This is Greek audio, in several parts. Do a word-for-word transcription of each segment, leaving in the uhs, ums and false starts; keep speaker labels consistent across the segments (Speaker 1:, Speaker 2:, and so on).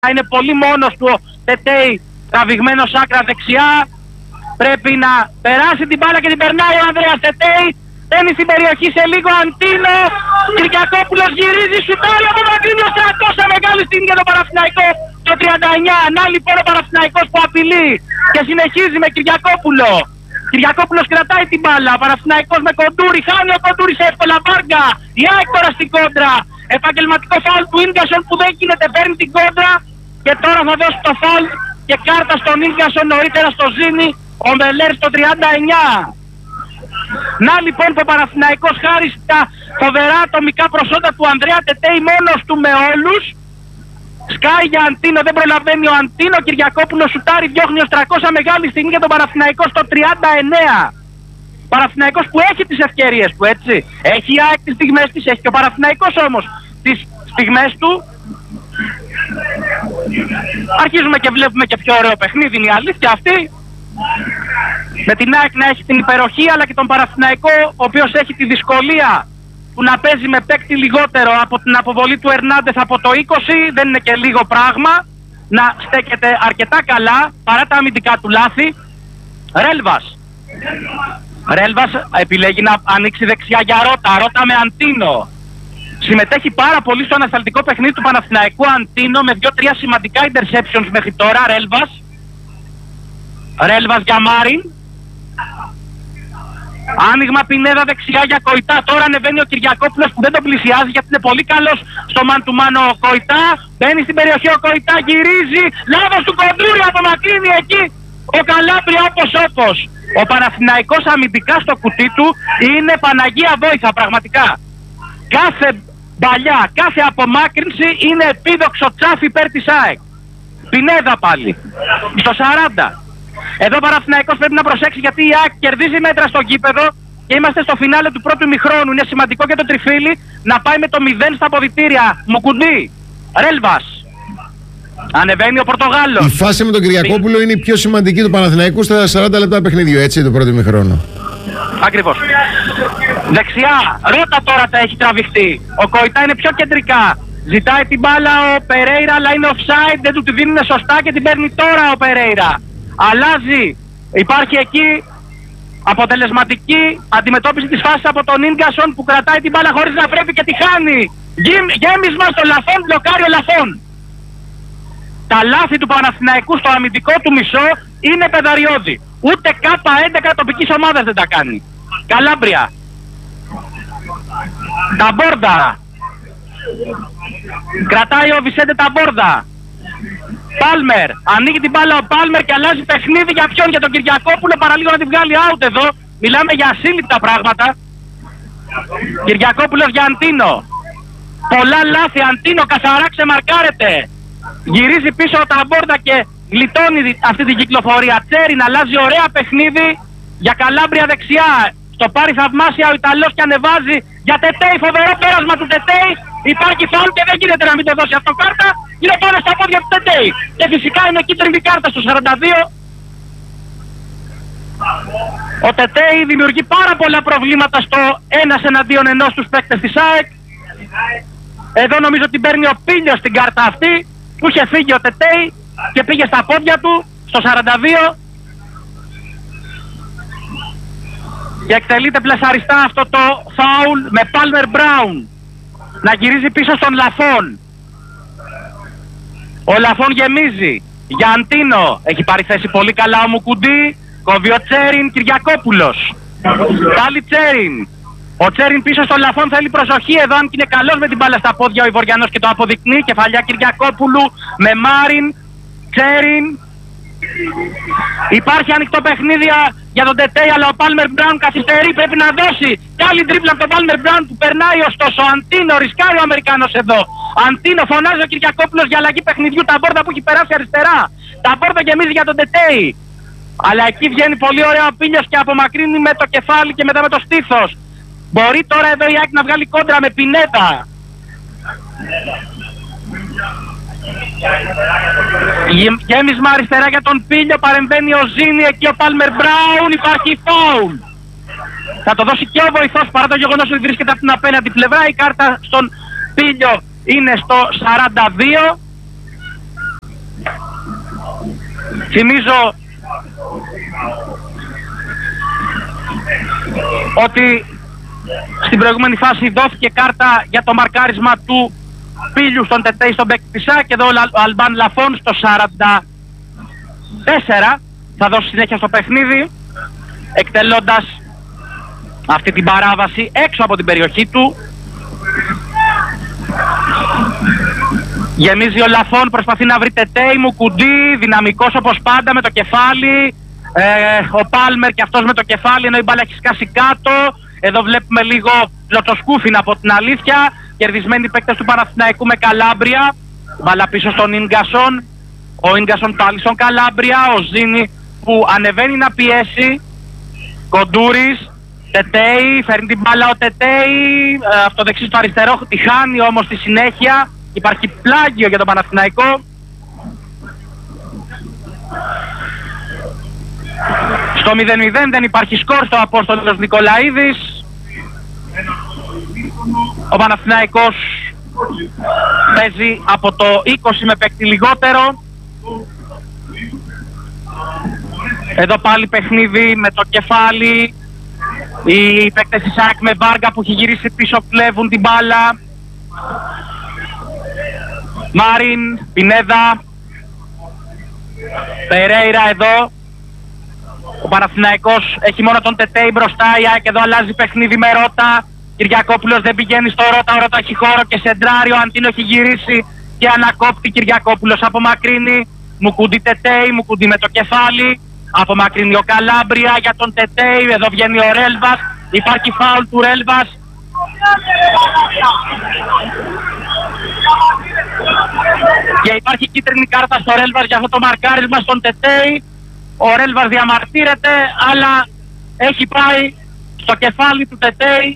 Speaker 1: Είναι πολύ μόνος του ο Τετέι, τραβηγμένος άκρα δεξιά. Πρέπει να περάσει την μπάλα και την περνάει ο Ανδρέας Τετέι. Μπαίνει στην περιοχή σε λίγο Αντίνο. Κυριακόπουλος γυρίζει, σουτάρει από μακρινό τριακόσια, μεγάλη στιγμή για τον Παναθηναϊκό. Το τριάντα εννιά, να λοιπόν ο Παναθηναϊκός που απειλεί και συνεχίζει με Κυριακόπουλο. Κυριακόπουλος κρατάει την μπάλα, ο Παναθηναϊκός με Κοντούρη, χάνει ο Κοντούρη σε εύκολα βάρκα. Η ΑΕΚ τώρα στην κόντρα. Επαγγελματικό φάουλ του Ίνγκασον που δεν γίνεται, παίρνει την κόντρα και τώρα θα δώσει το φάουλ και κάρτα στον Ίνγκασον, νωρίτερα στο Ζήνη, ο Μελέρ στο τριάντα εννιά. Να λοιπόν που ο Παναθηναϊκός χάρη στα φοβερά ατομικά προσόντα του Ανδρέα Τετέι μόνος του με όλους. Σκάει για Αντίνο, δεν προλαβαίνει ο Αντίνο. Κυριακόπουλος σουτάρει, διώχνει ως τριακόσια, μεγάλη στιγμή για τον Παναθηναϊκό στο τριάντα εννιά. Παναθηναϊκός που έχει τις ευκαιρίες του, έτσι. Έχει η ΑΕΚ τις στιγμές της, έχει και ο Παναθηναϊκός όμως τις στιγμές του. Αρχίζουμε και βλέπουμε και πιο ωραίο παιχνίδι, είναι η αλήθεια αυτή. Με την ΑΕΚ να έχει την υπεροχή, αλλά και τον Παναθηναϊκό, ο οποίος έχει τη δυσκολία του να παίζει με παίκτη λιγότερο από την αποβολή του Ερνάντεθ από το είκοσι. Δεν είναι και λίγο πράγμα. Να στέκεται αρκετά καλά παρά τα αμυντικά του λάθη. Ρέλβας. Ρέλβας επιλέγει να ανοίξει δεξιά για Ρώτα. Ρώτα με Αντίνο. Συμμετέχει πάρα πολύ στο ανασταλτικό παιχνίδι του Παναθηναϊκού Αντίνο με δύο τρία σημαντικά interceptions μέχρι τώρα. Ρέλβας. Ρέλβας για Μάριν. Άνοιγμα Πινέδα δεξιά για Κοϊτά. Τώρα ανεβαίνει ο Κυριακόπουλος που δεν τον πλησιάζει γιατί είναι πολύ καλός στο man to man ο Κοϊτά. Μπαίνει στην περιοχή ο Κοϊτά, γυρίζει. Λάθος του Κοντούρη, απομακρύνει εκεί ο Καλάμπρια όπως όπως. Ο Παναθηναϊκός αμυντικά στο κουτί του είναι Παναγία Βόηθα πραγματικά. Κάθε μπαλιά, κάθε απομάκρυνση είναι επίδοξο τσάφι υπέρ της ΑΕΚ. Πινέδα πάλι. Στο σαράντα. Εδώ ο Παναθηναϊκός πρέπει να προσέξει γιατί η ΑΕΚ κερδίζει μέτρα στο γήπεδο και είμαστε στο φινάλε του πρώτου ημιχρόνου. Είναι σημαντικό για το τριφύλι να πάει με το μηδέν στα αποδυτήρια. Μουκουντή. Ρέλβας. Ανεβαίνει ο Πορτογάλος.
Speaker 2: Η φάση με τον Κυριακόπουλο είναι η πιο σημαντική του Παναθηναϊκού στα σαράντα λεπτά παιχνίδιου, έτσι, το πρώτο ημιχρόνο.
Speaker 1: Ακριβώς. Δεξιά. Ρώτα τώρα θα έχει τραβηχτεί. Ο Κοϊτά είναι πιο κεντρικά. Ζητάει την μπάλα ο Περέιρα, αλλά είναι offside. Δεν του τη δίνουν σωστά και την παίρνει τώρα ο Περέιρα. Αλλάζει. Υπάρχει εκεί αποτελεσματική αντιμετώπιση της φάσης από τον Ίνγκασον που κρατάει την μπάλα χωρίς να πρέπει και τη χάνει. Γέμισμα στο Λαφόν, μπλοκάρει ο Λαφόν. Τα λάθη του Παναθηναϊκού στο αμυντικό του μισό είναι πεδαριώδη. Ούτε κάπα έντεκα τοπικής ομάδας δεν τα κάνει. Καλάμπρια. Ταμπόρδα. Κρατάει ο Βισέντε Ταμπόρδα. Πάλμερ. Ανοίγει την μπάλα ο Πάλμερ και αλλάζει παιχνίδι για ποιον? Για τον Κυριακόπουλο. Παραλίγο να την βγάλει out εδώ. Μιλάμε για ασύλληπτα πράγματα. Κυριακόπουλος για Αντίνο. Πολλά λάθη. Αντίνο καθαρά ξεμαρκάρεται. Γυρίζει πίσω ο Ταμπόρδα και γλιτώνει αυτή την κυκλοφορία. Τσέριν αλλάζει ωραία παιχνίδι για Καλάμπρια δεξιά. Στο πάρει θαυμάσια ο Ιταλός και ανεβάζει για Τετέι. Φοβερό πέρασμα του Τετέι. Υπάρχει φάουλ και δεν γίνεται να μην το δώσει αυτό κάρτα. Είναι πάνω στα πόδια του Τετέι. Και φυσικά είναι κίτρινη κάρτα στο σαράντα δύο. Ο Τετέι δημιουργεί πάρα πολλά προβλήματα στο ένας εναντίον ενός τους παίκτες της ΑΕΚ. Εδώ νομίζω ότι παίρνει ο Πίλιος την κάρτα αυτή. Που είχε φύγει ο Τετέι και πήγε στα πόδια του στο σαράντα δύο. Και εκτελείται πλεσαριστά αυτό το φάουλ με Πάλμερ Μπράουν να γυρίζει πίσω στον Λαφόν. Ο Λαφόν γεμίζει για Αντίνο. Έχει πάρει θέση πολύ καλά ο Μουκουντή. Κόβει ο Τσέριν. Κυριακόπουλος. Πάλι Τσέριν. Ο Τσέριν πίσω στον Λαφόν θέλει προσοχή εδώ, αν και είναι καλός με την μπάλα στα πόδια ο Ιβοριανός και το αποδεικνύει. Κεφαλιά Κυριακόπουλου με Μάριν. Τσέριν. Υπάρχει ανοιχτό παιχνίδι για τον Τετέι, αλλά ο Πάλμερ Μπράουν καθυστερεί. Πρέπει να δώσει. Κι άλλη τρίπλα από τον Πάλμερ Μπράουν που περνάει ωστόσο. Αντίνο, ρισκάρει ο Αμερικάνος εδώ. Αντίνο, φωνάζει ο Κυριακόπουλος για αλλαγή παιχνιδιού. Τα μπόρδα που έχει περάσει αριστερά. Τα μπόρδα γεμίζει για τον Τετέι. Αλλά εκεί βγαίνει πολύ ωραία ο Πίλιος και απομακρύνει με το κεφάλι και μετά με το στήθος. Μπορεί τώρα εδώ η ΑΕΚ να βγάλει κόντρα με Πινέτα. Γέμισμα αριστερά για τον Πίλιο, παρεμβαίνει ο Ζήνη, εκεί ο Πάλμερ Μπράουν, υπάρχει φάουλ. Θα το δώσει και ο βοηθός παρά το γεγονός ότι βρίσκεται από την απέναντι πλευρά. Η κάρτα στον Πίλιο είναι στο σαράντα δύο. Θυμίζω ότι στην προηγούμενη φάση δόθηκε κάρτα για το μαρκάρισμα του Πίλιου στον Τετέι στον παίκτη της ΑΕΚ, και εδώ ο Αλμπάν Λαφών στο σαράντα τέσσερα θα δώσει συνέχεια στο παιχνίδι, εκτελώντας αυτή την παράβαση έξω από την περιοχή του. Γεμίζει ο Λαφών, προσπαθεί να βρει Τετέι, Μουκουντή, δυναμικός όπως πάντα με το κεφάλι. Ε, ο Πάλμερ και αυτός με το κεφάλι, ενώ η μπάλα έχει σκάσει κάτω. Εδώ βλέπουμε λίγο πλωτοσκούφιν από την αλήθεια. Κερδισμένοι παίκτες του Παναθηναϊκού με Καλάμπρια. Μπάλα πίσω στον Ίνγκασον. Ο Ίνγκασον πάλι στον Καλάμπρια. Ο Ζήνη που ανεβαίνει να πιέσει. Κοντούρης. Τετέι, φέρνει την μπάλα ο Τετέι. Ε, αυτό δεξί στο αριστερό. Τη χάνει όμως στη συνέχεια. Υπάρχει πλάγιο για τον Παναθηναϊκό. Στο μηδέν μηδέν δεν υπάρχει σκορ στο Απόστολος Νικολαίδης. Ο Παναθηναϊκός παίζει από το είκοσι με παίκτη λιγότερο. Εδώ πάλι παιχνίδι με το κεφάλι. Οι παίκτες της ΑΕΚ με Βάργα που έχει γυρίσει πίσω κλέβουν την μπάλα. Μάριν, Πινέδα, Περέιρα εδώ. Ο Παναθηναϊκός έχει μόνο τον Τετέι μπροστά, η ΑΕΚ εδώ αλλάζει παιχνίδι με Ρώτα. Κυριακόπουλος δεν πηγαίνει στο Ρώτα, ο Ρώτα έχει χώρο και σεντράρει, ο Αντίνο έχει γυρίσει και ανακόπτει. Κυριακόπουλος απομακρύνει, Μουκουντή Τετέι, Μουκουντή με το κεφάλι. Απομακρύνει ο Καλάμπρια για τον Τετέι, εδώ βγαίνει ο Ρέλβας, υπάρχει φάουλ του Ρέλβας. Και υπάρχει κίτρινη κάρτα στο Ρέλβας για αυτό το μαρκάρισμα στον Τετέι. Ο Ρέλβας διαμαρτύρεται, αλλά έχει πάει στο κεφάλι του Τετέι.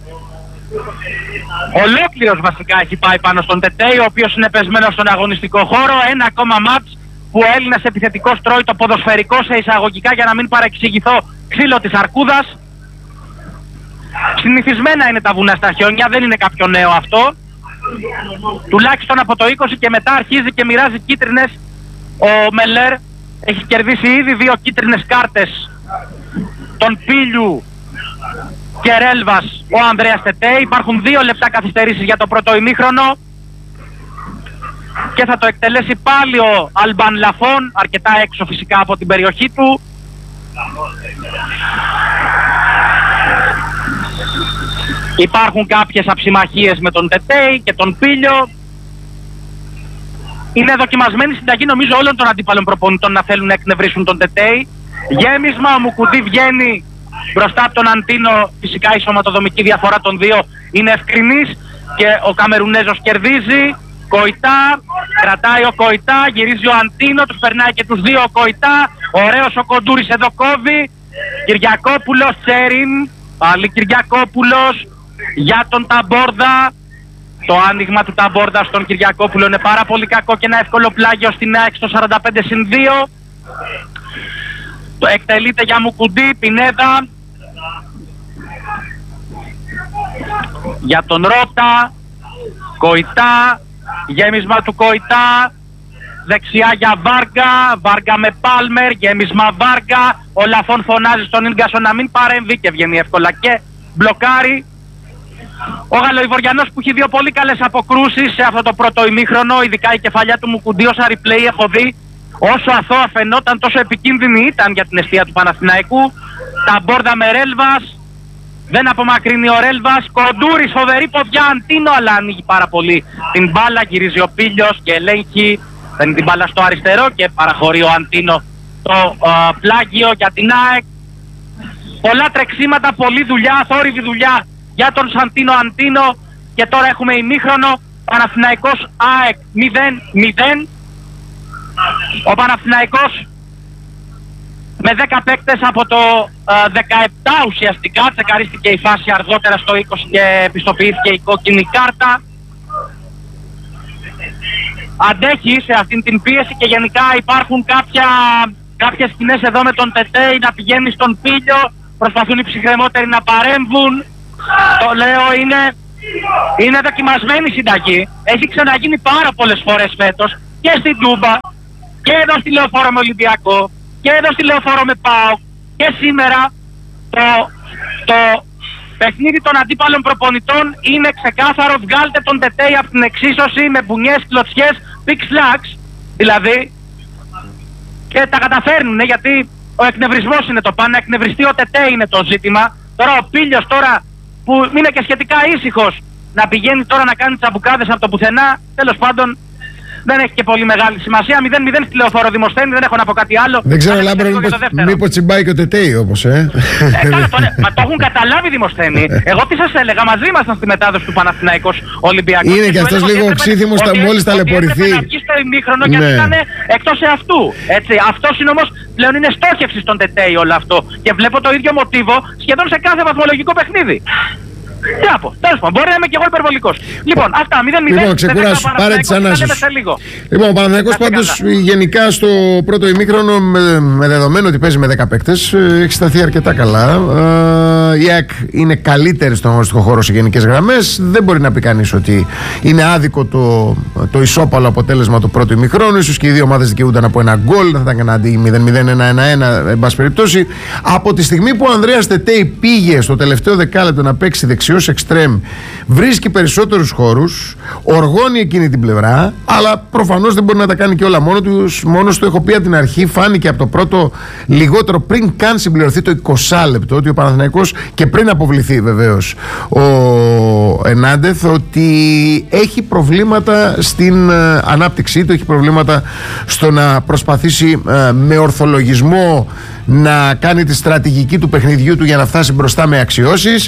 Speaker 1: Ολόκληρος βασικά έχει πάει πάνω στον Τετέι, ο οποίος είναι πεσμένος στον αγωνιστικό χώρο. Ένα ακόμα μάτς που ο Έλληνας επιθετικός τρώει το ποδοσφαιρικό σε εισαγωγικά, για να μην παρεξηγηθώ, ξύλο της αρκούδας. Συνηθισμένα είναι τα βουνά στα χιόνια, δεν είναι κάποιο νέο αυτό. Τουλάχιστον από το είκοσι και μετά αρχίζει και μοιράζει κίτρινες ο Μελέρ. Έχει κερδίσει ήδη δύο κίτρινες κάρτες, τον Πίλιου και Ρέλβας ο Ανδρέας Τετέι. Υπάρχουν δύο λεπτά καθυστερήσεις για το πρώτο ημίχρονο και θα το εκτελέσει πάλι ο Αλμπάν Λαφών, αρκετά έξω φυσικά από την περιοχή του. Υπάρχουν κάποιες αψιμαχίες με τον Τετέι και τον Πίλιο. Είναι δοκιμασμένη συνταγή νομίζω όλων των αντίπαλων προπονητών να θέλουν να εκνευρίσουν τον Τετέι. Γέμισμα, ο Μουκουντή βγαίνει μπροστά από τον Αντίνο. Φυσικά η σωματοδομική διαφορά των δύο είναι ευκρινής και ο Καμερουνέζος κερδίζει. Κοϊτά, κρατάει ο Κοϊτά, γυρίζει ο Αντίνο, τους περνάει και τους δύο ο Κοϊτά. Ωραίος ο Κοντούρης εδώ κόβει. Κυριακόπουλος, Τσέριν, πάλι Κυριακόπουλος για τον Ταμπόρδα. Το άνοιγμα του Ταμπόρδα στον Κυριακόπουλο είναι πάρα πολύ κακό και ένα εύκολο πλάγιο στην ΑΕΚ στο σαράντα πέντε συν δύο. Το εκτελείται για Μουκουντή, Πινέδα. Για τον Ρώτα, Κοϊτά, γέμισμα του Κοϊτά. Δεξιά για Βάργα, Βάργα με Πάλμερ, γέμισμα Βάργα. Ο Λαφών φωνάζει στον Ίνγκασον να μην παρέμβει και βγαίνει εύκολα και μπλοκάρει. Ο Γαλλοϊβοριανός που έχει δύο πολύ καλές αποκρούσεις σε αυτό το πρώτο ημίχρονο, ειδικά η κεφαλιά του Μουκουντή όσα replay έχω δει, όσο αθώα φαινόταν τόσο επικίνδυνη ήταν για την εστία του Παναθηναϊκού. Ταμπόρδα με Ρέλβας, δεν απομακρύνει ο Ρέλβας. Κοντούρης, φοβερή ποδιά, Αντίνο, αλλά ανοίγει πάρα πολύ την μπάλα. Γυρίζει ο Πίλιος και ελέγχει, παίρνει την μπάλα στο αριστερό και παραχωρεί ο Αντίνο το uh, πλάγιο για την ΑΕΚ. Πολλά τρεξίματα, πολλή δουλειά, θόρυβη δουλειά για τον Σαντίνο Αντίνο. Και τώρα έχουμε ημίχρονο, Παναθηναϊκός ΑΕΚ μηδέν μηδέν. Ο Παναθηναϊκός με δέκα παίκτες από το uh, δεκαεπτά ουσιαστικά, τσεκαρίστηκε η φάση αργότερα στο είκοσι και επιστοποιήθηκε η κόκκινη κάρτα. Αντέχει σε αυτήν την πίεση και γενικά υπάρχουν κάποια, κάποιες σκηνές εδώ με τον Τετέι να πηγαίνει στον Πίλιο. Προσπαθούν οι ψυχρεμότεροι να παρέμβουν. Το λέω, είναι, είναι δοκιμασμένη συνταγή. Έχει ξαναγίνει πάρα πολλές φορές φέτος και στην Τούμπα και εδώ στη Λεωφόρο με Ολυμπιακό και εδώ στη Λεωφόρο με ΠΑΟΚ και σήμερα το, το παιχνίδι των αντίπαλων προπονητών είναι ξεκάθαρο. Βγάλτε τον Τετέι από την εξίσωση με μπουνιές, κλωτσιές, pick slacks δηλαδή, και τα καταφέρνουν, γιατί ο εκνευρισμός είναι το πάνω. Να εκνευριστεί ο Τετέι είναι το ζήτημα. Τώρα ο Πίλιος, τώρα που είναι και σχετικά ήσυχος, να πηγαίνει τώρα να κάνει τσαμπουκάδες από το πουθενά, τέλος πάντων δεν έχει και πολύ μεγάλη σημασία. μηδέν μηδέν στη Λεωφόρο Δημοσθένη, δεν έχω να πω κάτι άλλο.
Speaker 2: Δεν ξέρω, Λάμπρο, μήπως, μήπως τσιμπάει και ο Τετέι όπως, ε.
Speaker 1: ε καλά, το, μα το έχουν καταλάβει Δημοσθένη. Εγώ τι σας έλεγα, μαζί ήμασταν στη μετάδοση του Παναθηναϊκός Ολυμπιακός.
Speaker 2: Είναι και, και αυτός λίγο οξύθυμος μόλις ταλαιπωρηθεί.
Speaker 1: Να βγει στο ημίχρονο και να ήταν εκτός εαυτού. Έτσι, αυτός είναι όμως πλέον είναι στόχευση στον Τετέι όλο αυτό. Και βλέπω το ίδιο μοτίβο σχεδόν σε κάθε βαθμολογικό παιχνίδι. Τι να πω, τέλος πάντων, μπορεί να είμαι και εγώ υπερβολικός. Λοιπόν, αυτά, μηδέν μηδέν.
Speaker 2: Λοιπόν, ξεκουράσου, πάρε τις ανάσες. Λοιπόν, ο Παναθηναϊκός πάντως γενικά στο πρώτο ημίχρονο, με, με δεδομένο ότι παίζει με δέκα παίκτες, έχει σταθεί αρκετά καλά. Ε, η ΑΕΚ είναι καλύτερη στον αγωνιστικό χώρο σε γενικές γραμμές. Δεν μπορεί να πει κανείς ότι είναι άδικο το, το ισόπαλο αποτέλεσμα του πρώτου ημίχρονου. Ίσως και οι δύο ομάδες δικαιούνταν από ένα γκολ, θα ήταν κανένα αντί μηδέν μηδέν ένα ένα ένα, εν πάση περιπτώσει. Από τη στιγμή που ο Ανδρέας Τετέι πήγε στο τελευταίο δεκάλεπτο να παίξει δεξιό ως εξτρέμ, βρίσκει περισσότερους χώρους, οργώνει εκείνη την πλευρά, αλλά προφανώς δεν μπορεί να τα κάνει και όλα μόνο του. Μόνος του, έχω πει από την αρχή, φάνηκε από το πρώτο λιγότερο πριν καν συμπληρωθεί το είκοσι λεπτό, ότι ο Παναθηναϊκός, και πριν αποβληθεί βεβαίως ο Ερνάντεθ, ότι έχει προβλήματα στην uh, ανάπτυξή του, έχει προβλήματα στο να προσπαθήσει uh, με ορθολογισμό να κάνει τη στρατηγική του παιχνιδιού του για να φτάσει μπροστά με αξιώσεις.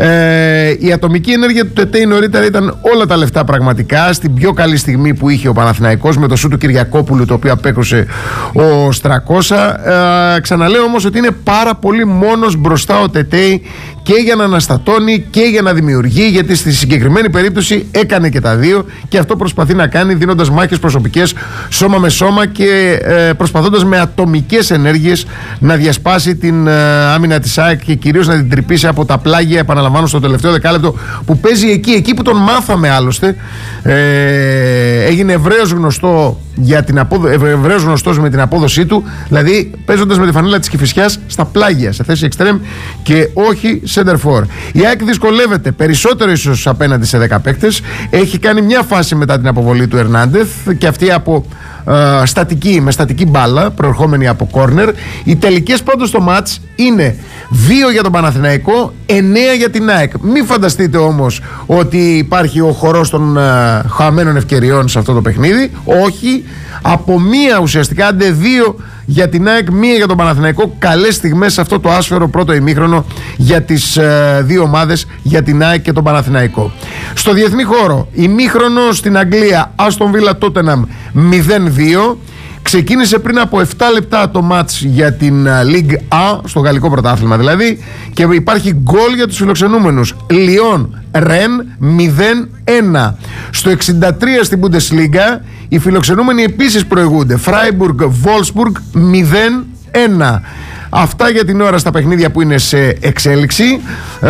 Speaker 2: Ε, η ατομική ενέργεια του Τετέι νωρίτερα ήταν όλα τα λεφτά πραγματικά, στην πιο καλή στιγμή που είχε ο Παναθηναϊκός, με το σου του Κυριακόπουλου, το οποίο απέκρουσε ο Στρακόσα. Ε, ξαναλέω όμως ότι είναι πάρα πολύ μόνος μπροστά ο Τετέι, και για να αναστατώνει και για να δημιουργεί, γιατί στη συγκεκριμένη περίπτωση έκανε και τα δύο, και αυτό προσπαθεί να κάνει δίνοντας μάχες προσωπικές σώμα με σώμα και ε, προσπαθώντας με ατομικές ενέργειες να διασπάσει την ε, άμυνα της ΑΕΚ και κυρίως να την τρυπήσει από τα πλάγια, επαναλαμβάνω, στο τελευταίο δεκάλεπτο που παίζει εκεί, εκεί που τον μάθαμε άλλωστε. Ε, έγινε ευρέως γνωστό για την απόδο... ευρέως γνωστός με την απόδοσή του, δηλαδή παίζοντας με τη φανέλα της Κηφισιάς στα πλάγια, σε θέση εξτρέμ και όχι center for. Η ΑΕΚ δυσκολεύεται περισσότερο ίσως απέναντι σε δέκα παίκτες. Έχει κάνει μια φάση μετά την αποβολή του Ερνάντεθ, και αυτή από Uh, στατική, με στατική μπάλα προερχόμενη από κόρνερ. Οι τελικές πάντως στο μάτς είναι δύο για τον Παναθηναϊκό, εννέα για την ΑΕΚ. Μην φανταστείτε όμως ότι υπάρχει ο χορός των uh, χαμένων ευκαιριών σε αυτό το παιχνίδι. Όχι, από μία ουσιαστικά, άντε δύο για την ΑΕΚ, μία για τον Παναθηναϊκό. Καλές στιγμές σε αυτό το άσφαιρο πρώτο ημίχρονο για τις uh, δύο ομάδες, για την ΑΕΚ και τον Παναθηναϊκό. Στο διεθνή χώρο, ημίχρονο στην Αγγλία, Άστον Βίλα Τότεναμ μηδέν δύο. Ξεκίνησε πριν από επτά λεπτά το μάτς για την League A, στο γαλλικό πρωτάθλημα δηλαδή, και υπάρχει γκολ για τους φιλοξενούμενους. Λιόν Ρεν μηδέν ένα. Στο εξήντα τρία στην Bundesliga οι φιλοξενούμενοι επίσης προηγούνται. Φράιμπουργκ Βόλσμπουργκ μηδέν ένα. Αυτά για την ώρα στα παιχνίδια που είναι σε εξέλιξη. Ε,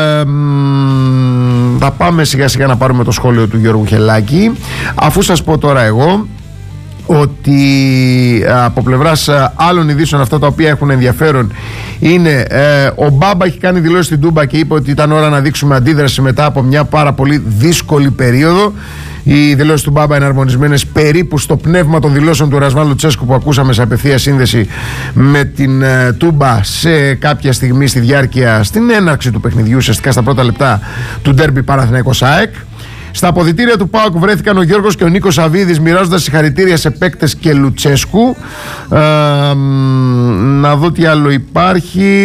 Speaker 2: θα πάμε σιγά σιγά να πάρουμε το σχόλιο του Γιώργου Χελάκη, αφού σας πω τώρα εγώ ότι από πλευράς άλλων ειδήσεων, αυτά τα οποία έχουν ενδιαφέρον είναι ε, ο Μπάμπα έχει κάνει δηλώσεις στην Τούμπα και είπε ότι ήταν ώρα να δείξουμε αντίδραση μετά από μια πάρα πολύ δύσκολη περίοδο. Οι δηλώσεις του Μπάμπα είναι αρμονισμένες περίπου στο πνεύμα των δηλώσεων του Ρασβάν Λουτσέσκου που ακούσαμε σε απευθεία σύνδεση με την ε, Τούμπα σε κάποια στιγμή στη διάρκεια, στην έναρξη του παιχνιδιού, ουσιαστικά στα πρώτα λεπτά του ντέρμπι Παναθηναϊκός ΑΕΚ. Στα αποδυτήρια του ΠΑΟΚ βρέθηκαν ο Γιώργος και ο Νίκος Αβίδης, μοιράζοντας συγχαρητήρια σε παίκτες και Λουτσέσκου. Ε, να δω τι άλλο υπάρχει.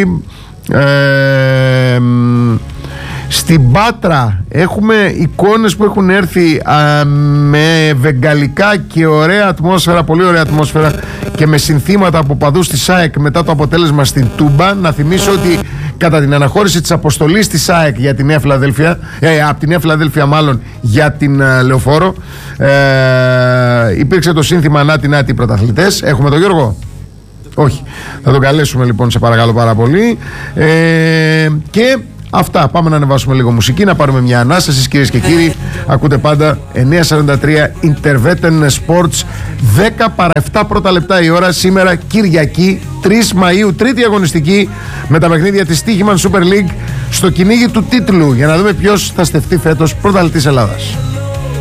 Speaker 2: Ε, στην Πάτρα έχουμε εικόνες που έχουν έρθει α, με βεγγαλικά και ωραία ατμόσφαιρα, πολύ ωραία ατμόσφαιρα, και με συνθήματα από παδούς της ΑΕΚ μετά το αποτέλεσμα στην Τούμπα. Να θυμίσω ότι κατά την αναχώρηση της αποστολής της ΑΕΚ για την Νέα Φιλαδέλφια, ε, από την Νέα Φιλαδέλφια μάλλον για την uh, Λεωφόρο, ε, υπήρξε το σύνθημα «Νάτι, νάτι, πρωταθλητές». Έχουμε τον Γιώργο? Όχι. Θα τον καλέσουμε λοιπόν, σε παρακαλώ πάρα πολύ. Ε, και αυτά, πάμε να ανεβάσουμε λίγο μουσική, να πάρουμε μια ανάσα. Εσείς κυρίες και κύριοι ακούτε πάντα εννιακόσια σαράντα τρία Interveten Sports δέκα παρά επτά πρώτα λεπτά η ώρα, σήμερα Κυριακή τρεις Μαΐου, τρίτη αγωνιστική με τα παιχνίδια της Στοίχημαν Super League στο κυνήγι του τίτλου, για να δούμε ποιος θα στεφτεί φέτος πρωταθλητής Ελλάδας.